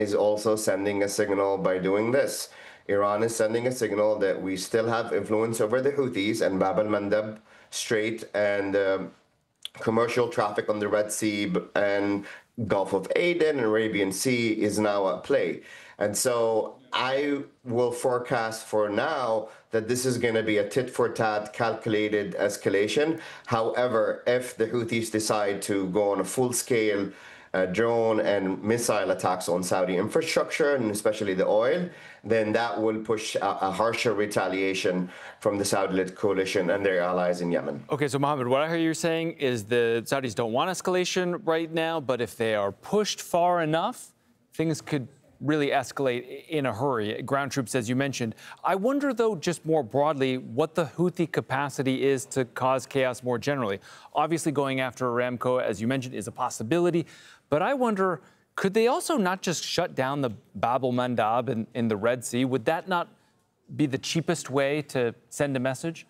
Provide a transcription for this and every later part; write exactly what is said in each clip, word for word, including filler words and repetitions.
is also sending a signal by doing this. Iran is sending a signal that we still have influence over the Houthis and Bab el-Mandeb Strait and um, commercial traffic on the Red Sea and Gulf of Aden and Arabian Sea is now at play. And so I will forecast for now that this is going to be a tit-for-tat calculated escalation. However, if the Houthis decide to go on a full-scale uh, drone and missile attacks on Saudi infrastructure, and especially the oil, then that will push a, a harsher retaliation from the Saudi-led coalition and their allies in Yemen. Okay, so Mohammed, what I hear you saying is the Saudis don't want escalation right now, but if they are pushed far enough, things could really escalate in a hurry. Ground troops, as you mentioned. I wonder, though, just more broadly, what the Houthi capacity is to cause chaos more generally. Obviously, going after Aramco, as you mentioned, is a possibility. But I wonder, could they also not just shut down the Bab el-Mandeb in, in the Red Sea? Would that not be the cheapest way to send a message?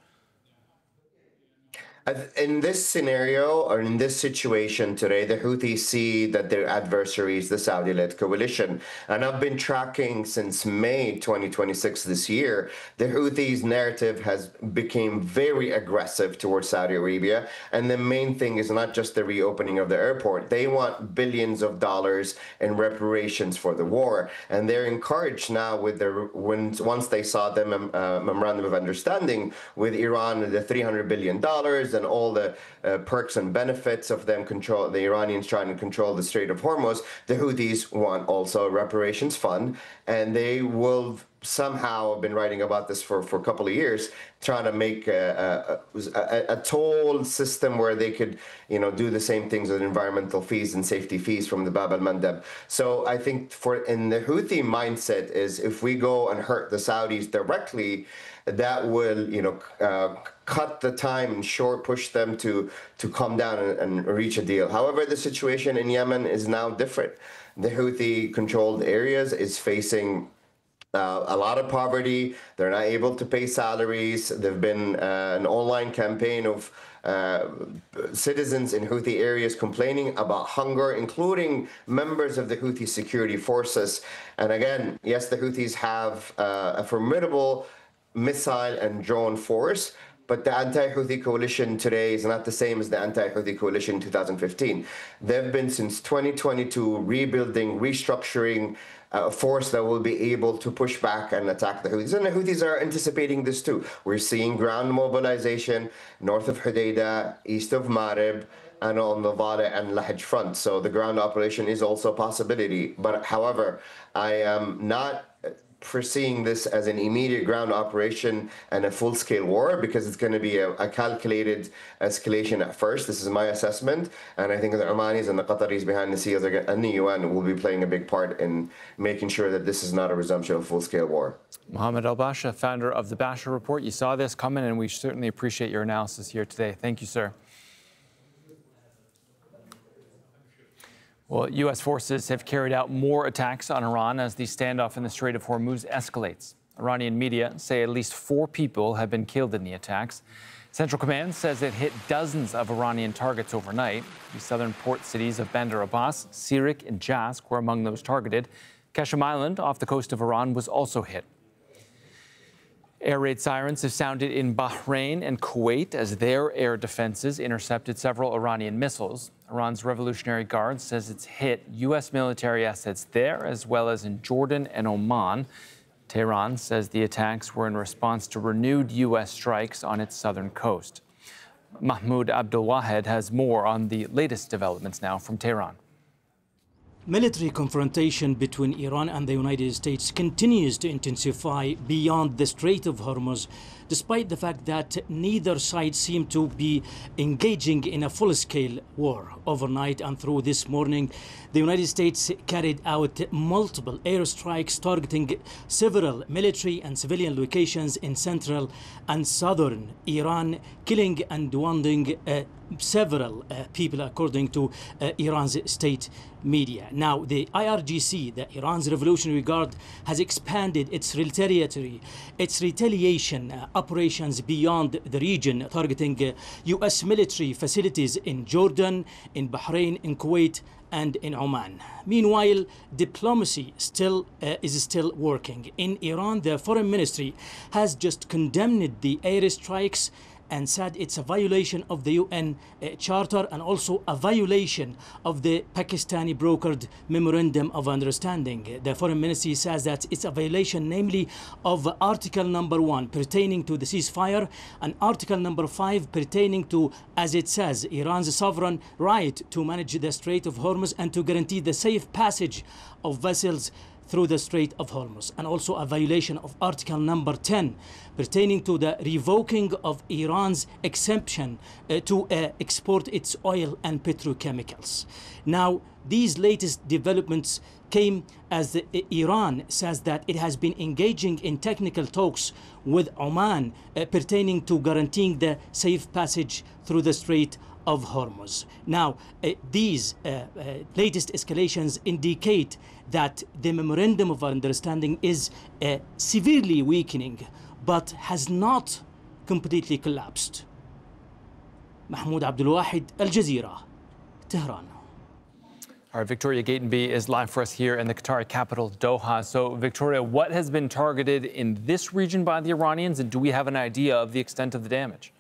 In this scenario, or in this situation today, the Houthis see that their adversary is the Saudi-led coalition. And I've been tracking since May twenty twenty-six this year, the Houthis' narrative has become very aggressive towards Saudi Arabia. And the main thing is not just the reopening of the airport. They want billions of dollars in reparations for the war. And they're encouraged now with their, when, once they saw the mem, uh, memorandum of understanding with Iran, the three hundred billion dollars, and all the uh, perks and benefits of them control, the Iranians trying to control the Strait of Hormuz, the Houthis want also a reparations fund, and they will somehow have been writing about this for, for a couple of years, trying to make a, a, a, a toll system where they could, you know, do the same things with environmental fees and safety fees from the Bab el-Mandeb. So I think for in the Houthi mindset is if we go and hurt the Saudis directly, that will, you know, uh, cut the time and short push them to to come down and, and reach a deal. However, the situation in Yemen is now different. The Houthi-controlled areas is facing Uh, a lot of poverty. They're not able to pay salaries. There've been uh, an online campaign of uh, citizens in Houthi areas complaining about hunger, including members of the Houthi security forces. And again, yes, the Houthis have uh, a formidable missile and drone force, but the anti-Houthi coalition today is not the same as the anti-Houthi coalition in two thousand fifteen. They've been since twenty twenty-two rebuilding, restructuring a force that will be able to push back and attack the Houthis. And the Houthis are anticipating this too. We're seeing ground mobilization north of Hodeidah, east of Marib, and on the Wada and Lahij front. So the ground operation is also a possibility. But however, I am not foreseeing this as an immediate ground operation and a full-scale war, because it's going to be a, a calculated escalation at first. This is my assessment, and I think the Omanis and the Qataris behind the scenes are, and the U N will be playing a big part in making sure that this is not a resumption of full-scale war. Mohammed Al-Basha, founder of the Basha Report. You saw this coming, and we certainly appreciate your analysis here today. Thank you, sir. Well, U S forces have carried out more attacks on Iran as the standoff in the Strait of Hormuz escalates. Iranian media say at least four people have been killed in the attacks. Central Command says it hit dozens of Iranian targets overnight. The southern port cities of Bandar Abbas, Sirik, and Jask were among those targeted. Qashm Island, off the coast of Iran, was also hit. Air raid sirens have sounded in Bahrain and Kuwait as their air defenses intercepted several Iranian missiles. Iran's Revolutionary Guard says it's hit U S military assets there, as well as in Jordan and Oman. Tehran says the attacks were in response to renewed U S strikes on its southern coast. Mahmoud Abdulwahed has more on the latest developments now from Tehran. Military confrontation between Iran and the United States continues to intensify beyond the Strait of Hormuz, despite the fact that neither side seemed to be engaging in a full-scale war. Overnight and through this morning, the United States carried out multiple airstrikes targeting several military and civilian locations in central and southern Iran, killing and wounding uh, several uh, people, according to uh, Iran's state media. Now, the I R G C, the Iran's Revolutionary Guard, has expanded its retaliatory, its retaliation uh, operations beyond the region, targeting uh, U S military facilities in Jordan, in Bahrain, in Kuwait, and in Oman. Meanwhile, diplomacy still uh, is still working. In Iran, the foreign ministry has just condemned the airstrikes and said it's a violation of the U N uh, Charter and also a violation of the Pakistani brokered Memorandum of Understanding. The Foreign Ministry says that it's a violation, namely, of Article number one pertaining to the ceasefire and Article number five pertaining to, as it says, Iran's sovereign right to manage the Strait of Hormuz and to guarantee the safe passage of vessels through the Strait of Hormuz, and also a violation of Article number ten pertaining to the revoking of Iran's exemption uh, to uh, export its oil and petrochemicals. Now, these latest developments came as the, uh, Iran says that it has been engaging in technical talks with Oman uh, pertaining to guaranteeing the safe passage through the Strait of Hormuz. Now, uh, these uh, uh, latest escalations indicate that the Memorandum of Understanding is uh, severely weakening, but has not completely collapsed. Mahmoud Abdulwahid, Al Jazeera, Tehran. All right, Victoria Gatenby is live for us here in the Qatari capital, Doha. So, Victoria, what has been targeted in this region by the Iranians, and do we have an idea of the extent of the damage?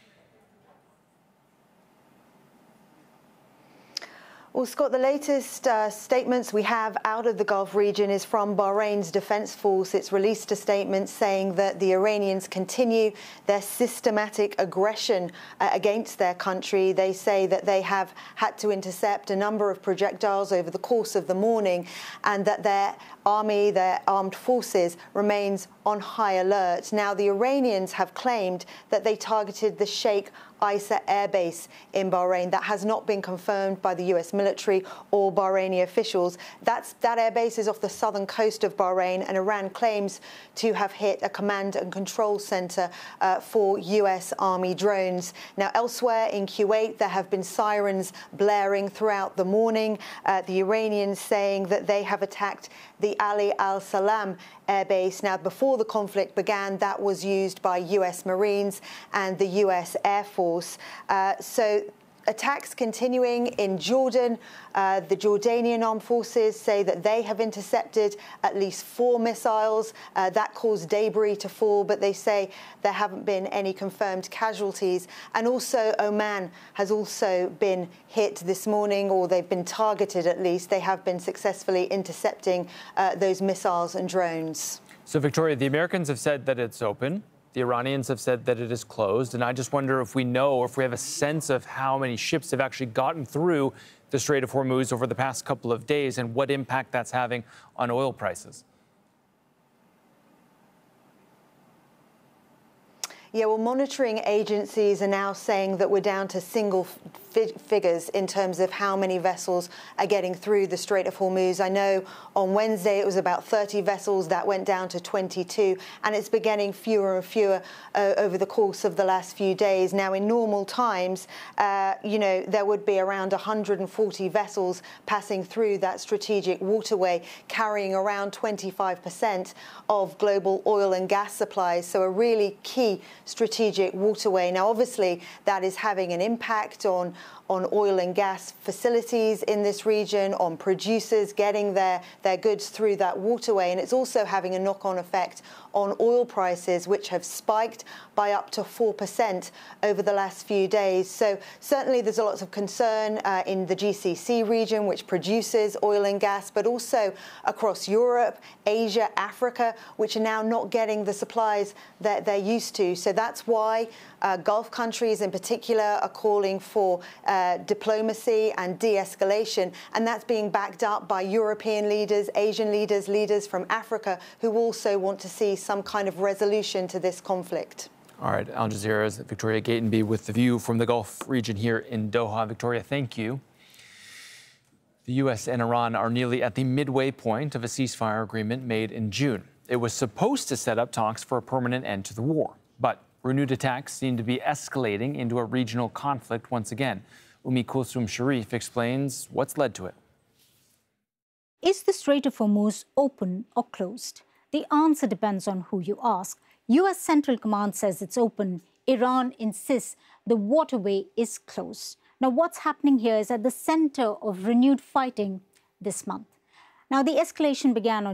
Well, Scott, the latest uh, statements we have out of the Gulf region is from Bahrain's Defense Force. It's released a statement saying that the Iranians continue their systematic aggression uh, against their country. They say that they have had to intercept a number of projectiles over the course of the morning, and that their army, their armed forces, remains on high alert. Now, the Iranians have claimed that they targeted the Sheikh Isa airbase in Bahrain. That has not been confirmed by the U S military or Bahraini officials. That's, that airbase is off the southern coast of Bahrain, and Iran claims to have hit a command and control center uh, for U S Army drones. Now, elsewhere in Kuwait, there have been sirens blaring throughout the morning. Uh, the Iranians saying that they have attacked the Ali al-Salam airbase. Now, before the conflict began, that was used by U S Marines and the U S Air Force. Uh, so attacks continuing in Jordan. Uh, the Jordanian armed forces say that they have intercepted at least four missiles. Uh, that caused debris to fall, but they say there haven't been any confirmed casualties. And also Oman has also been hit this morning, or they've been targeted at least. They have been successfully intercepting uh, those missiles and drones. So, Victoria, the Americans have said that it's open. The Iranians have said that it is closed. And I just wonder if we know, or if we have a sense of how many ships have actually gotten through the Strait of Hormuz over the past couple of days and what impact that's having on oil prices. Yeah, well, monitoring agencies are now saying that we're down to single fi figures in terms of how many vessels are getting through the Strait of Hormuz. I know on Wednesday it was about thirty vessels. That went down to twenty-two, and it's been getting fewer and fewer uh, over the course of the last few days. Now, in normal times, uh, you know, there would be around one hundred forty vessels passing through that strategic waterway, carrying around twenty-five percent of global oil and gas supplies. So a really key strategic waterway. Now, obviously, that is having an impact on on oil and gas facilities in this region, on producers getting their, their goods through that waterway. And it's also having a knock-on effect on oil prices, which have spiked by up to four percent over the last few days. So certainly there's a lot of concern uh, in the G C C region, which produces oil and gas, but also across Europe, Asia, Africa, which are now not getting the supplies that they're used to. So that's why uh, Gulf countries in particular are calling for uh, diplomacy and de-escalation. And that's being backed up by European leaders, Asian leaders, leaders from Africa, who also want to see some kind of resolution to this conflict. All right, Al Jazeera's Victoria Gatenby with the view from the Gulf region here in Doha. Victoria, thank you. The U S and Iran are nearly at the midway point of a ceasefire agreement made in June. It was supposed to set up talks for a permanent end to the war, but Renewed attacks seem to be escalating into a regional conflict once again. Umi Kulsum Sharif explains what's led to it. Is the Strait of Hormuz open or closed? The answer depends on who you ask. U S Central Command says it's open. Iran insists the waterway is closed. Now, what's happening here is at the center of renewed fighting this month. Now, the escalation began on